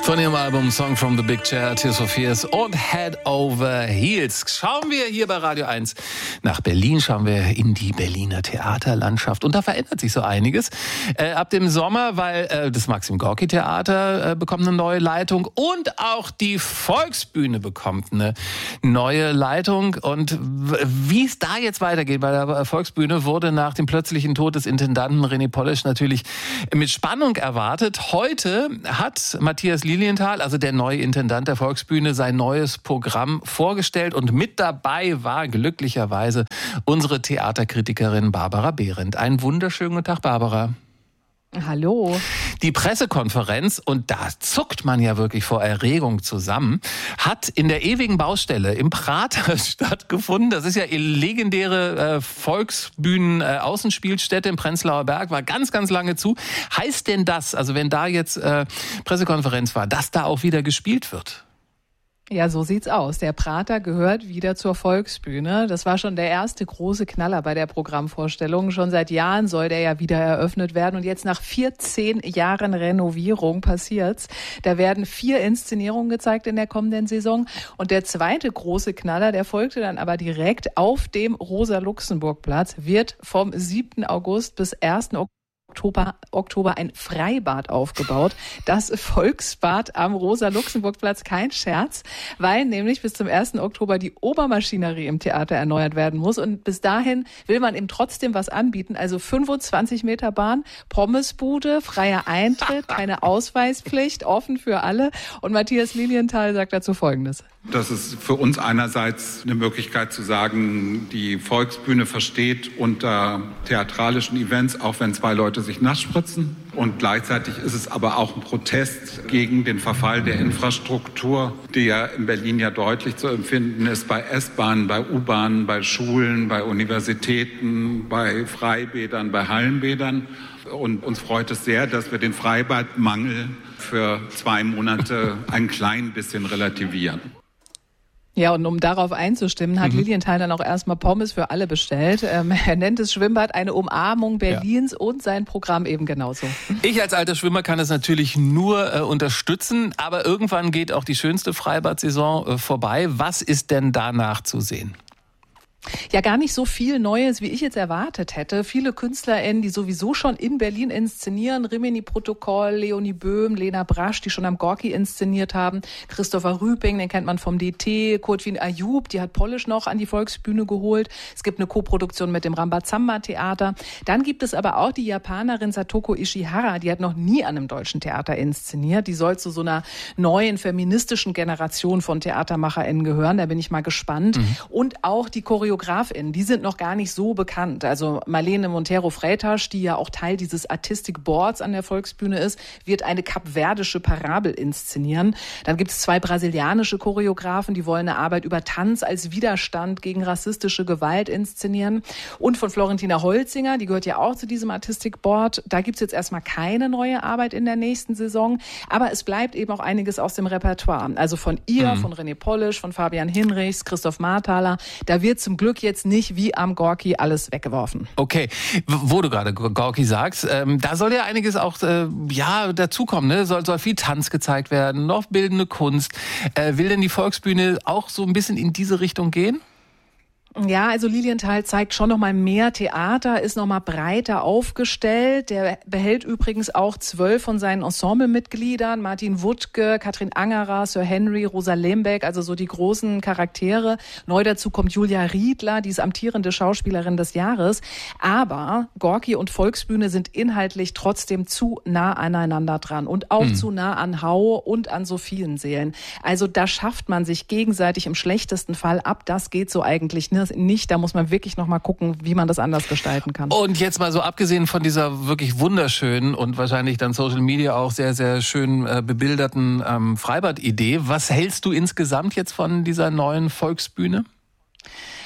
Von ihrem Album Song from the Big Chair, Tears for Fears und Head Over Heels. Schauen wir hier bei Radio 1 nach Berlin, schauen wir in die Berliner Theaterlandschaft. Und da verändert sich so einiges. Ab dem Sommer, weil das Maxim Gorki Theater bekommt eine neue Leitung und auch die Volksbühne bekommt eine neue Leitung. Und wie es da jetzt weitergeht bei der Volksbühne, wurde nach dem plötzlichen Tod des Intendanten René Polish natürlich mit Spannung erwartet. Heute hat Matthias Lilienthal, also der neue Intendant der Volksbühne, sein neues Programm vorgestellt. Und mit dabei war glücklicherweise unsere Theaterkritikerin Barbara Behrendt. Einen wunderschönen guten Tag, Barbara. Hallo. Die Pressekonferenz, und da zuckt man ja wirklich vor Erregung zusammen, hat in der ewigen Baustelle im Prater stattgefunden. Das ist ja eine legendäre Volksbühnen-Außenspielstätte im Prenzlauer Berg, war ganz, ganz lange zu. Heißt denn das, also wenn da jetzt Pressekonferenz war, dass da auch wieder gespielt wird? Ja, so sieht's aus. Der Prater gehört wieder zur Volksbühne. Das war schon der erste große Knaller bei der Programmvorstellung. Schon seit Jahren soll der ja wieder eröffnet werden. Und jetzt nach 14 Jahren Renovierung passiert's. Da werden 4 Inszenierungen gezeigt in der kommenden Saison. Und der zweite große Knaller, der folgte dann aber direkt auf dem Rosa-Luxemburg-Platz, wird vom 7. August bis 1. Oktober ein Freibad aufgebaut. Das Volksbad am Rosa-Luxemburg-Platz, kein Scherz, weil nämlich bis zum 1. Oktober die Obermaschinerie im Theater erneuert werden muss. Und bis dahin will man eben trotzdem was anbieten. Also 25 Meter Bahn, Pommesbude, freier Eintritt, keine Ausweispflicht, offen für alle. Und Matthias Lilienthal sagt dazu Folgendes. Das ist für uns einerseits eine Möglichkeit zu sagen, die Volksbühne versteht unter theatralischen Events, auch wenn 2 Leute sich nass spritzen. Und gleichzeitig ist es aber auch ein Protest gegen den Verfall der Infrastruktur, die ja in Berlin ja deutlich zu empfinden ist, bei S-Bahnen, bei U-Bahnen, bei Schulen, bei Universitäten, bei Freibädern, bei Hallenbädern. Und uns freut es sehr, dass wir den Freibadmangel für 2 Monate ein klein bisschen relativieren. Ja, und um darauf einzustimmen, hat Lilienthal dann auch erstmal Pommes für alle bestellt. Er nennt das Schwimmbad eine Umarmung Berlins und sein Programm eben genauso. Ich als alter Schwimmer kann es natürlich nur unterstützen, aber irgendwann geht auch die schönste Freibad-Saison vorbei. Was ist denn danach zu sehen? Ja, gar nicht so viel Neues, wie ich jetzt erwartet hätte. Viele KünstlerInnen, die sowieso schon in Berlin inszenieren. Rimini Protokoll, Leonie Böhm, Lena Brasch, die schon am Gorki inszeniert haben. Christopher Rüping, den kennt man vom DT. Kurtwin Ayub, die hat Polish noch an die Volksbühne geholt. Es gibt eine Koproduktion mit dem Rambazamba Theater. Dann gibt es aber auch die Japanerin Satoko Ishihara, die hat noch nie an einem deutschen Theater inszeniert. Die soll zu so einer neuen feministischen Generation von TheatermacherInnen gehören. Da bin ich mal gespannt. Und auch die ChoreografInnen, die sind noch gar nicht so bekannt. Also Marlene Montero-Freitasch, die ja auch Teil dieses Artistic Boards an der Volksbühne ist, wird eine kapverdische Parabel inszenieren. Dann gibt es 2 brasilianische Choreografen, die wollen eine Arbeit über Tanz als Widerstand gegen rassistische Gewalt inszenieren. Und von Florentina Holzinger, die gehört ja auch zu diesem Artistic Board. Da gibt es jetzt erstmal keine neue Arbeit in der nächsten Saison. Aber es bleibt eben auch einiges aus dem Repertoire. Also von ihr, von René Polish, von Fabian Hinrichs, Christoph Marthaler. Da wird zum Glück jetzt nicht wie am Gorki alles weggeworfen. Okay, wo du gerade Gorki sagst, da soll ja einiges auch dazukommen. Ne? Soll viel Tanz gezeigt werden, noch bildende Kunst. Will denn die Volksbühne auch so ein bisschen in diese Richtung gehen? Ja, also Lilienthal zeigt schon noch mal mehr Theater, ist noch mal breiter aufgestellt. Der behält übrigens auch 12 von seinen Ensemblemitgliedern. Martin Wuttke, Katrin Angerer, Sir Henry, Rosa Lembeck, also so die großen Charaktere. Neu dazu kommt Julia Riedler, die ist amtierende Schauspielerin des Jahres. Aber Gorki und Volksbühne sind inhaltlich trotzdem zu nah aneinander dran und auch zu nah an Hau und an so vielen Seelen. Also da schafft man sich gegenseitig im schlechtesten Fall ab. Das geht so eigentlich nicht. Da muss man wirklich noch mal gucken, wie man das anders gestalten kann. Und jetzt mal so abgesehen von dieser wirklich wunderschönen und wahrscheinlich dann Social Media auch sehr, sehr schön bebilderten Freibad-Idee. Was hältst du insgesamt jetzt von dieser neuen Volksbühne?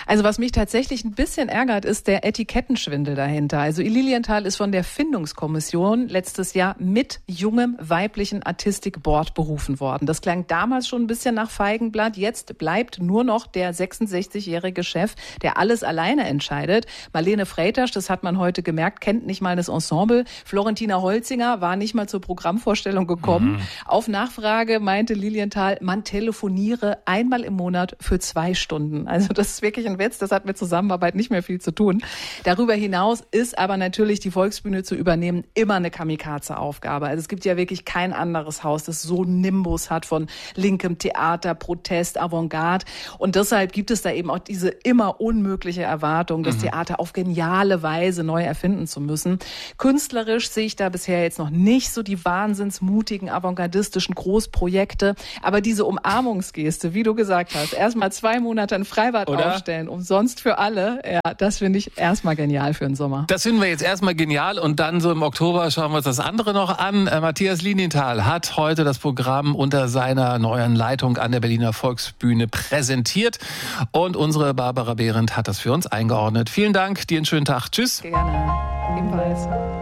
Also was mich tatsächlich ein bisschen ärgert, ist der Etikettenschwindel dahinter. Also Lilienthal ist von der Findungskommission letztes Jahr mit jungem weiblichen Artistic-Board berufen worden. Das klang damals schon ein bisschen nach Feigenblatt. Jetzt bleibt nur noch der 66-jährige Chef, der alles alleine entscheidet. Marlene Freytasch, das hat man heute gemerkt, kennt nicht mal das Ensemble. Florentina Holzinger war nicht mal zur Programmvorstellung gekommen. Auf Nachfrage meinte Lilienthal, man telefoniere einmal im Monat für 2 Stunden. Also das ist wirklich ein Witz, das hat mit Zusammenarbeit nicht mehr viel zu tun. Darüber hinaus ist aber natürlich die Volksbühne zu übernehmen immer eine Kamikaze-Aufgabe. Also es gibt ja wirklich kein anderes Haus, das so einen Nimbus hat von linkem Theater, Protest, Avantgarde. Und deshalb gibt es da eben auch diese immer unmögliche Erwartung, das Theater auf geniale Weise neu erfinden zu müssen. Künstlerisch sehe ich da bisher jetzt noch nicht so die wahnsinnsmutigen, avantgardistischen Großprojekte. Aber diese Umarmungsgeste, wie du gesagt hast, erstmal 2 Monate ein Freibad aufstellen, umsonst für alle, ja, das finde ich erstmal genial für den Sommer. Das finden wir jetzt erstmal genial und dann so im Oktober schauen wir uns das andere noch an. Matthias Lilienthal hat heute das Programm unter seiner neuen Leitung an der Berliner Volksbühne präsentiert und unsere Barbara Behrendt hat das für uns eingeordnet. Vielen Dank, dir einen schönen Tag. Tschüss. Gerne. Ebenfalls.